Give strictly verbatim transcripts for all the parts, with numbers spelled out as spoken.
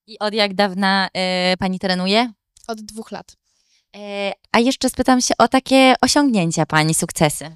I od jak dawna y, pani trenuje? Od dwóch lat. Y, a jeszcze spytam się o takie osiągnięcia pani, sukcesy.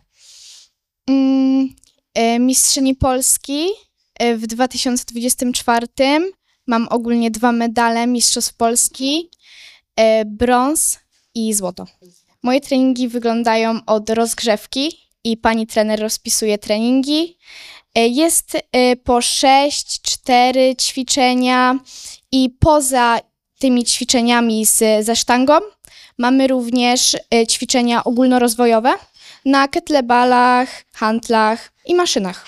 Mm, e, mistrzyni Polski e, w dwa tysiące dwudziestym czwartym. Mam ogólnie dwa medale Mistrzostw Polski, e, brąz i złoto. Moje treningi wyglądają od rozgrzewki i pani trener rozpisuje treningi. E, jest e, po sześć, cztery ćwiczenia i poza tymi ćwiczeniami z, ze sztangą mamy również e, ćwiczenia ogólnorozwojowe na kettlebellach, hantlach i maszynach.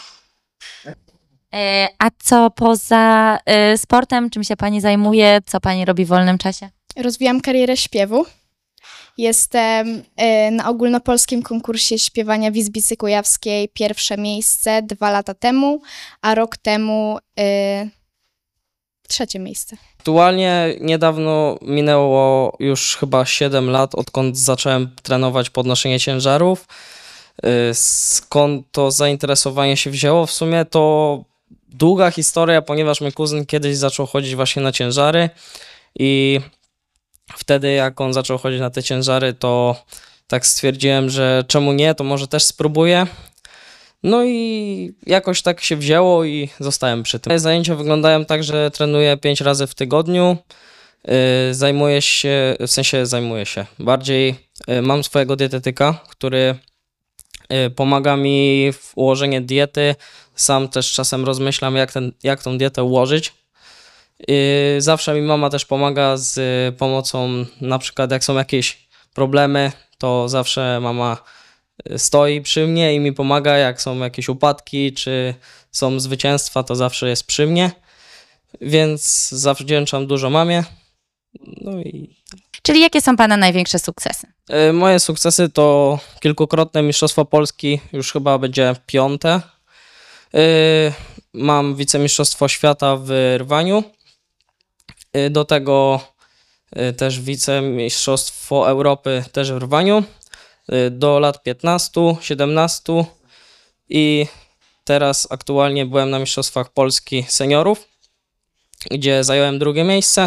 E, a co poza y, sportem? Czym się pani zajmuje? Co pani robi w wolnym czasie? Rozwijam karierę śpiewu. Jestem e, na ogólnopolskim konkursie śpiewania w Izbicy Kujawskiej pierwsze miejsce dwa lata temu, a rok temu e, trzecie miejsce. Aktualnie niedawno minęło już chyba siedem lat, odkąd zacząłem trenować podnoszenie ciężarów. Y, Skąd to zainteresowanie się wzięło? W sumie to długa historia, ponieważ mój kuzyn kiedyś zaczął chodzić właśnie na ciężary i wtedy jak on zaczął chodzić na te ciężary, to tak stwierdziłem, że czemu nie, to może też spróbuję. No i jakoś tak się wzięło i zostałem przy tym. Zajęcia wyglądają tak, że trenuję pięć razy w tygodniu. Yy, Zajmuję się, w sensie zajmuję się, bardziej yy, mam swojego dietetyka, który yy, pomaga mi w ułożeniu diety. Sam też czasem rozmyślam, jak, ten, jak tą dietę ułożyć. Yy, Zawsze mi mama też pomaga z yy, pomocą, na przykład jak są jakieś problemy, to zawsze mama stoi przy mnie i mi pomaga, jak są jakieś upadki, czy są zwycięstwa, to zawsze jest przy mnie, więc zawdzięczam dużo mamie. No i Czyli jakie są pana największe sukcesy? y, moje sukcesy to kilkukrotne Mistrzostwo Polski, już chyba będzie piąte. Y, Mam wicemistrzostwo świata w rwaniu. Y, Do tego y, też wicemistrzostwo Europy też w rwaniu. Do lat piętnastu, siedemnastu i teraz aktualnie byłem na Mistrzostwach Polski seniorów, gdzie zająłem drugie miejsce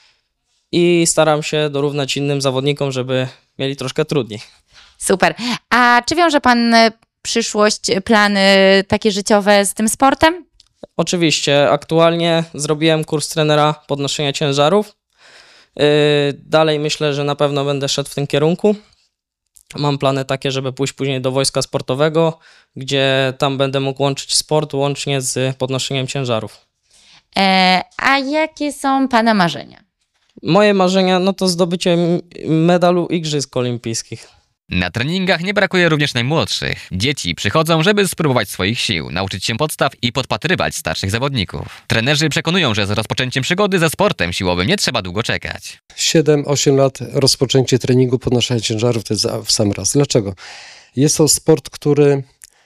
i staram się dorównać innym zawodnikom, żeby mieli troszkę trudniej. Super. A czy wiąże pan y, przyszłość, plany takie życiowe z tym sportem? Oczywiście aktualnie zrobiłem kurs trenera podnoszenia ciężarów. Yy, Dalej myślę, że na pewno będę szedł w tym kierunku. Mam plany takie, żeby pójść później do wojska sportowego, gdzie tam będę mógł łączyć sport łącznie z podnoszeniem ciężarów. E, a jakie są pana marzenia? Moje marzenia no to zdobycie m- medalu Igrzysk Olimpijskich. Na treningach nie brakuje również najmłodszych. Dzieci przychodzą, żeby spróbować swoich sił, nauczyć się podstaw i podpatrywać starszych zawodników. Trenerzy przekonują, że z rozpoczęciem przygody ze sportem siłowym nie trzeba długo czekać. siedem osiem lat rozpoczęcie treningu podnoszenia ciężarów to jest w sam raz. Dlaczego? Jest to sport, który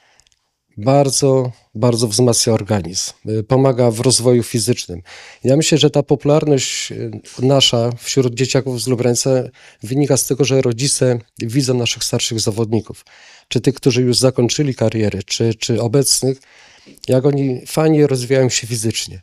bardzo, bardzo wzmacnia organizm, pomaga w rozwoju fizycznym. Ja myślę, że ta popularność nasza wśród dzieciaków z Lubrańca wynika z tego, że rodzice widzą naszych starszych zawodników, czy tych, którzy już zakończyli karierę, czy, czy obecnych, jak oni fajnie rozwijają się fizycznie.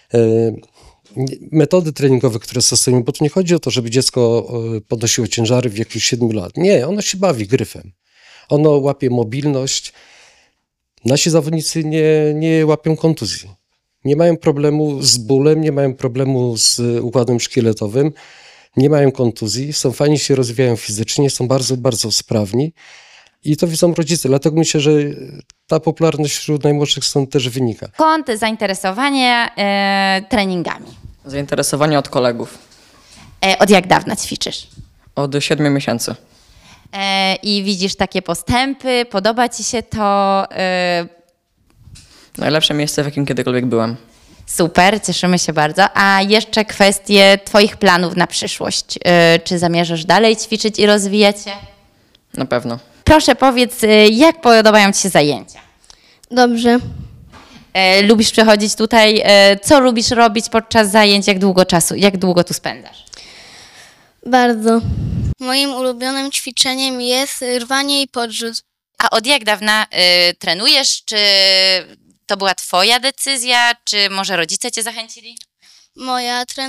Metody treningowe, które stosujemy, bo tu nie chodzi o to, żeby dziecko podnosiło ciężary w wieku siedmiu lat. Nie, ono się bawi gryfem. Ono łapie mobilność. Nasi zawodnicy nie, nie łapią kontuzji. Nie mają problemu z bólem, nie mają problemu z układem szkieletowym, nie mają kontuzji, są fajnie się rozwijają fizycznie, są bardzo, bardzo sprawni i to widzą rodzice. Dlatego myślę, że ta popularność wśród najmłodszych stąd też wynika. Skąd zainteresowanie e, treningami? Zainteresowanie od kolegów. E, od jak dawna ćwiczysz? Od siedmiu miesięcy. E, I widzisz takie postępy, podoba ci się to? E, Najlepsze miejsce, w jakim kiedykolwiek byłem. super, cieszymy się bardzo. A jeszcze kwestie twoich planów na przyszłość. E, czy zamierzasz dalej ćwiczyć i rozwijać się? Na pewno. Proszę powiedz, e, jak podobają ci się zajęcia? Dobrze. E, lubisz przychodzić tutaj? E, co lubisz robić podczas zajęć? Jak długo czasu, jak długo tu spędzasz? Bardzo. Moim ulubionym ćwiczeniem jest rwanie i podrzut. A od jak dawna y, trenujesz? Czy to była twoja decyzja, czy może rodzice cię zachęcili? Moja